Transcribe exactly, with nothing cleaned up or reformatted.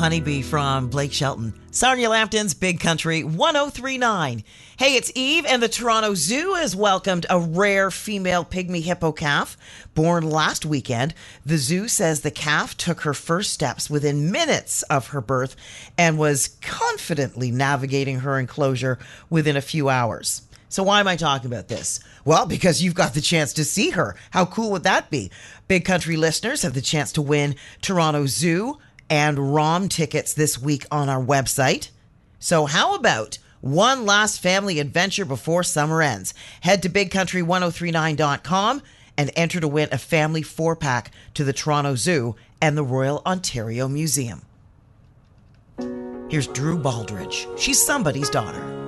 Honeybee from Blake Shelton. Sonia Lampton's Big Country one oh three point nine. Hey, it's Eve, and the Toronto Zoo has welcomed a rare female pygmy hippo calf. Born last weekend, the zoo says the calf took her first steps within minutes of her birth and was confidently navigating her enclosure within a few hours. So why am I talking about this? Well, because you've got the chance to see her. How cool would that be? Big Country listeners have the chance to win Toronto Zoo and ROM tickets this week on our website. So how about one last family adventure before summer ends? Head to big country one oh three nine dot com and enter to win a family four-pack to the Toronto Zoo and the Royal Ontario Museum. Here's Drew Baldridge. She's somebody's daughter.